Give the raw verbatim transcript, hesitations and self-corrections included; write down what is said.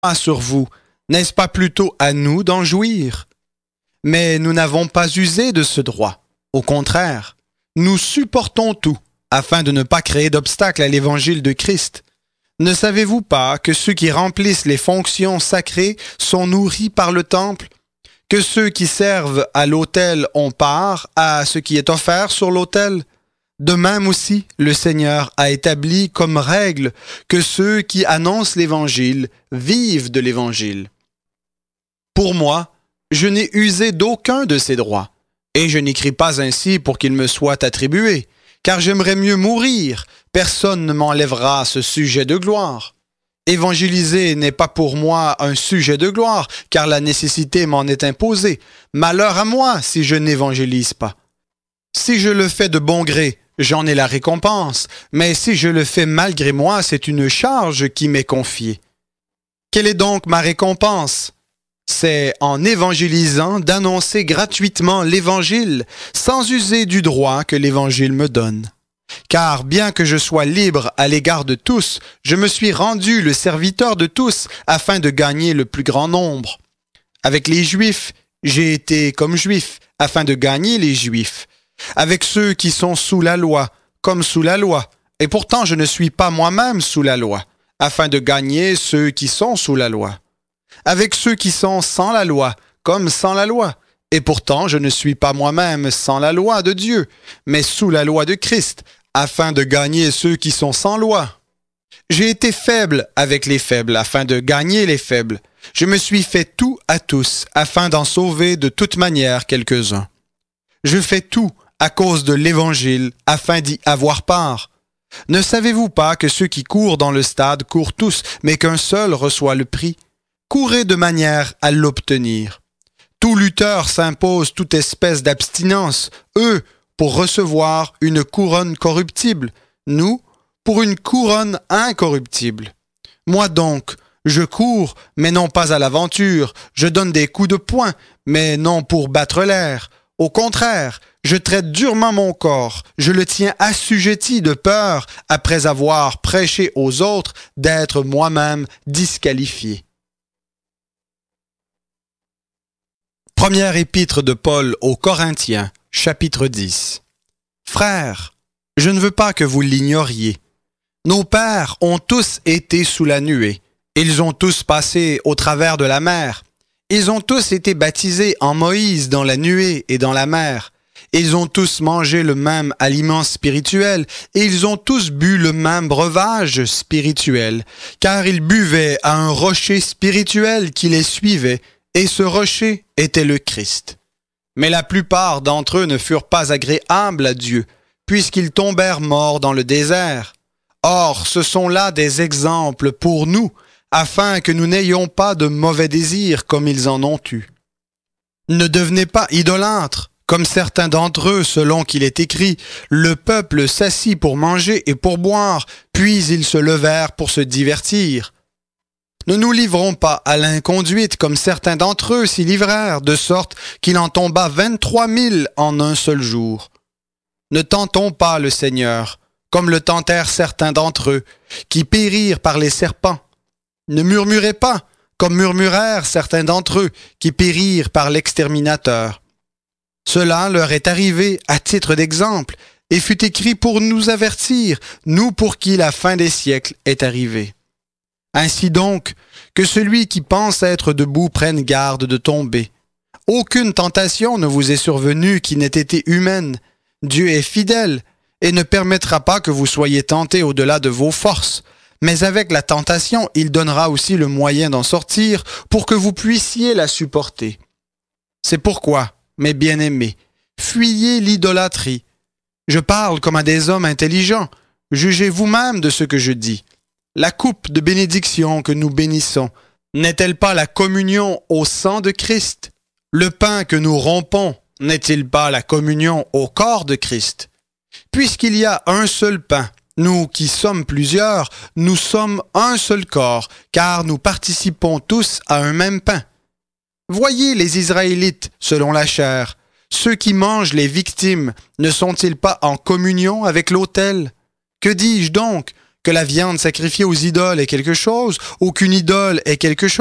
Ah, sur vous, n'est-ce pas plutôt à nous d'en jouir? Mais nous n'avons pas usé de ce droit. Au contraire, nous supportons tout, afin de ne pas créer d'obstacle à l'évangile de Christ. Ne savez-vous pas que ceux qui remplissent les fonctions sacrées sont nourris par le temple, que ceux qui servent à l'autel ont part à ce qui est offert sur l'autel? De même aussi, le Seigneur a établi comme règle que ceux qui annoncent l'Évangile vivent de l'Évangile. Pour moi, je n'ai usé d'aucun de ces droits, et je n'écris pas ainsi pour qu'il me soit attribué, car j'aimerais mieux mourir, personne ne m'enlèvera ce sujet de gloire. Évangéliser n'est pas pour moi un sujet de gloire, car la nécessité m'en est imposée. Malheur à moi si je n'évangélise pas. Si je le fais de bon gré, j'en ai la récompense, mais si je le fais malgré moi, c'est une charge qui m'est confiée. Quelle est donc ma récompense? C'est en évangélisant d'annoncer gratuitement l'Évangile, sans user du droit que l'Évangile me donne. Car bien que je sois libre à l'égard de tous, je me suis rendu le serviteur de tous afin de gagner le plus grand nombre. Avec les Juifs, j'ai été comme Juif afin de gagner les Juifs. Avec ceux qui sont sous la loi, comme sous la loi, et pourtant je ne suis pas moi-même sous la loi, afin de gagner ceux qui sont sous la loi. Avec ceux qui sont sans la loi, comme sans la loi, et pourtant je ne suis pas moi-même sans la loi de Dieu, mais sous la loi de Christ, afin de gagner ceux qui sont sans loi. J'ai été faible avec les faibles, afin de gagner les faibles. Je me suis fait tout à tous, afin d'en sauver de toute manière quelques-uns. Je fais tout à cause de l'Évangile, afin d'y avoir part. Ne savez-vous pas que ceux qui courent dans le stade courent tous, mais qu'un seul reçoit le prix? Courez de manière à l'obtenir. Tout lutteur s'impose toute espèce d'abstinence, eux, pour recevoir une couronne corruptible, nous, pour une couronne incorruptible. Moi donc, je cours, mais non pas à l'aventure, je donne des coups de poing, mais non pour battre l'air. Au contraire, je traite durement mon corps, je le tiens assujetti de peur, après avoir prêché aux autres, d'être moi-même disqualifié. Première épître de Paul aux Corinthiens, chapitre dix. Frères, je ne veux pas que vous l'ignoriez. Nos pères ont tous été sous la nuée. Ils ont tous passé au travers de la mer. Ils ont tous été baptisés en Moïse dans la nuée et dans la mer. Ils ont tous mangé le même aliment spirituel et ils ont tous bu le même breuvage spirituel, car ils buvaient à un rocher spirituel qui les suivait, et ce rocher était le Christ. Mais la plupart d'entre eux ne furent pas agréables à Dieu, puisqu'ils tombèrent morts dans le désert. Or, ce sont là des exemples pour nous, afin que nous n'ayons pas de mauvais désirs comme ils en ont eu. Ne devenez pas idolâtres, comme certains d'entre eux, selon qu'il est écrit, le peuple s'assit pour manger et pour boire, puis ils se levèrent pour se divertir. Ne nous livrons pas à l'inconduite comme certains d'entre eux s'y livrèrent, de sorte qu'il en tomba vingt-trois mille en un seul jour. Ne tentons pas le Seigneur, comme le tentèrent certains d'entre eux, qui périrent par les serpents. Ne murmurez pas, comme murmurèrent certains d'entre eux, qui périrent par l'exterminateur. Cela leur est arrivé à titre d'exemple, et fut écrit pour nous avertir, nous pour qui la fin des siècles est arrivée. Ainsi donc, que celui qui pense être debout prenne garde de tomber. Aucune tentation ne vous est survenue qui n'ait été humaine. Dieu est fidèle et ne permettra pas que vous soyez tentés au-delà de vos forces. Mais avec la tentation, il donnera aussi le moyen d'en sortir pour que vous puissiez la supporter. C'est pourquoi, mes bien-aimés, fuyez l'idolâtrie. Je parle comme à des hommes intelligents. Jugez vous-même de ce que je dis. La coupe de bénédiction que nous bénissons, n'est-elle pas la communion au sang de Christ? Le pain que nous rompons, n'est-il pas la communion au corps de Christ? Puisqu'il y a un seul pain, nous qui sommes plusieurs, nous sommes un seul corps, car nous participons tous à un même pain. Voyez les Israélites selon la chair. Ceux qui mangent les victimes, ne sont-ils pas en communion avec l'autel? Que dis-je donc? que la viande sacrifiée aux idoles est quelque chose, ou qu'une idole est quelque chose.